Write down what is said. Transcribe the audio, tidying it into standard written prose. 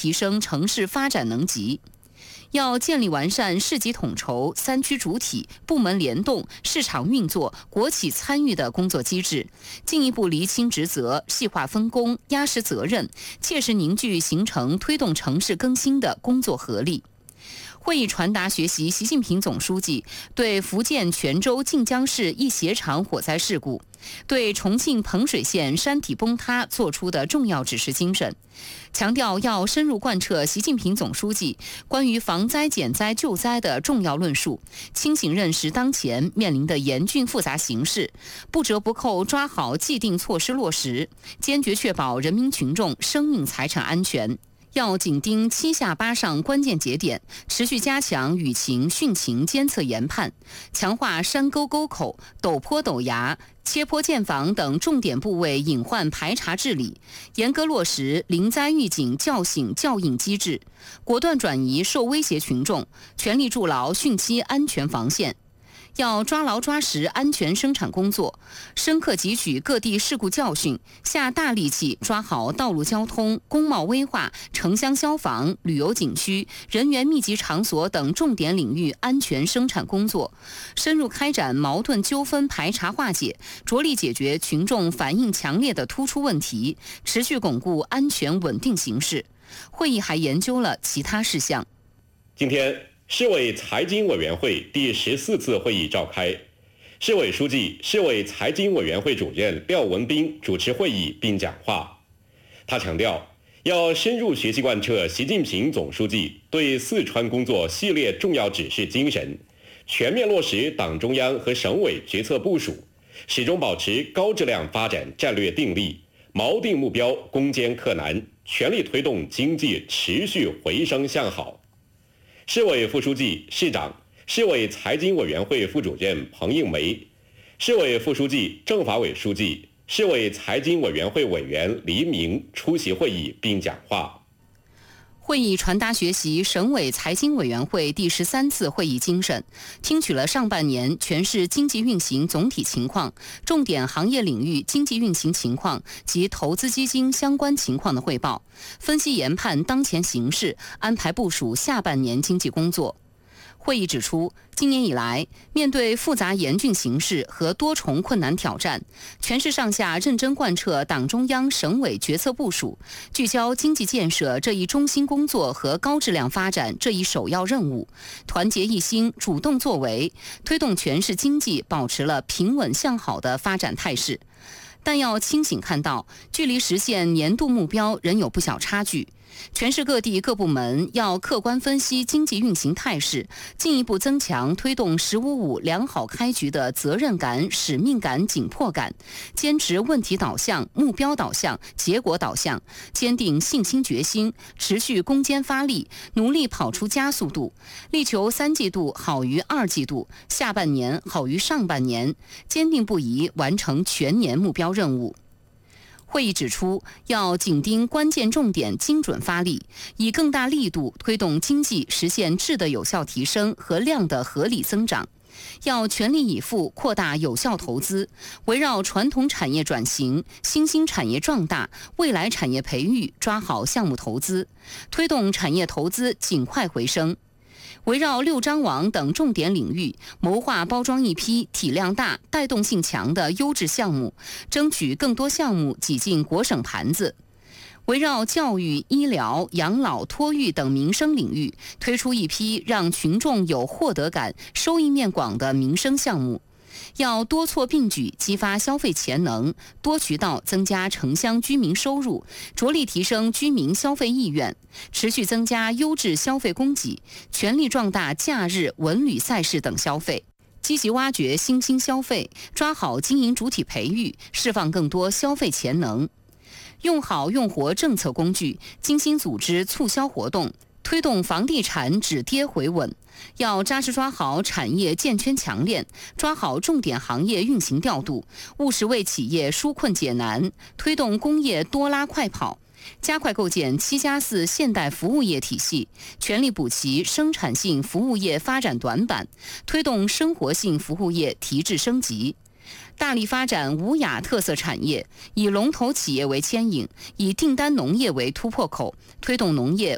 提升城市发展能级。要建立完善市级统筹、三区主体、部门联动、市场运作、国企参与的工作机制，进一步厘清职责、细化分工、压实责任，切实凝聚形成推动城市更新的工作合力。会议传达学习习近平总书记对福建泉州晋江市一鞋厂火灾事故、对重庆彭水县山体崩塌作出的重要指示精神，强调要深入贯彻习近平总书记关于防灾减灾救灾的重要论述，清醒认识当前面临的严峻复杂形势，不折不扣抓好既定措施落实，坚决确保人民群众生命财产安全。要紧盯7下8上关键节点，持续加强雨情、汛情监测研判，强化山沟沟口、陡坡陡崖、切坡建房等重点部位隐患排查治理，严格落实临灾预警叫醒教应机制，果断转移受威胁群众，全力筑牢汛期安全防线。要抓牢抓实安全生产工作，深刻汲取各地事故教训，下大力气抓好道路交通、工贸危化、城乡消防、旅游景区、人员密集场所等重点领域安全生产工作，深入开展矛盾纠纷排查化解，着力解决群众反映强烈的突出问题，持续巩固安全稳定形势。会议还研究了其他事项。 今天市委财经委员会第14次会议召开，市委书记、市委财经委员会主任廖文斌主持会议并讲话。他强调，要深入学习贯彻习近平总书记对四川工作系列重要指示精神，全面落实党中央和省委决策部署，始终保持高质量发展战略定力，锚定目标，攻坚克难，全力推动经济持续回升向好。市委副书记、市长、市委财经委员会副主任彭应梅，市委副书记、政法委书记、市委财经委员会委员黎明出席会议并讲话。 会议传达学习省委财经委员会第13次会议精神，听取了上半年全市经济运行总体情况、重点行业领域经济运行情况及投资基金相关情况的汇报，分析研判当前形势，安排部署下半年经济工作。会议指出，今年以来，面对复杂严峻形势和多重困难挑战，全市上下认真贯彻党中央、省委决策部署，聚焦经济建设这一中心工作和高质量发展这一首要任务，团结一心、主动作为，推动全市经济保持了平稳向好的发展态势。但要清醒看到，距离实现年度目标仍有不小差距。全市各地各部门要客观分析经济运行态势，进一步增强推动“15+5”良好开局的责任感、使命感、紧迫感，坚持问题导向、目标导向、结果导向，坚定信心决心，持续攻坚发力，努力跑出加速度，力求3季度好于2季度，下半年好于上半年，坚定不移完成全年目标任务。会议指出，要紧盯关键重点，精准发力，以更大力度推动经济实现质的有效提升和量的合理增长。要全力以赴扩大有效投资，围绕传统产业转型、新兴产业壮大、未来产业培育抓好项目投资，推动产业投资尽快回升。围绕6张网等重点领域，谋划包装一批体量大、带动性强的优质项目，争取更多项目挤进国省盘子。围绕教育、医疗、养老、托育等民生领域，推出一批让群众有获得感、收益面广的民生项目。要多措并举，激发消费潜能，多渠道增加城乡居民收入，着力提升居民消费意愿，持续增加优质消费供给，全力壮大假日、文旅赛事等消费，积极挖掘新兴消费，抓好经营主体培育，释放更多消费潜能。用好用活政策工具，精心组织促销活动，推动房地产止跌回稳。要扎实抓好产业建圈强链，抓好重点行业运行调度，务实为企业纾困解难，推动工业多拉快跑，加快构建7+4现代服务业体系，全力补齐生产性服务业发展短板，推动生活性服务业提质升级。大力发展无雅特色产业，以龙头企业为牵引，以订单农业为突破口，推动农业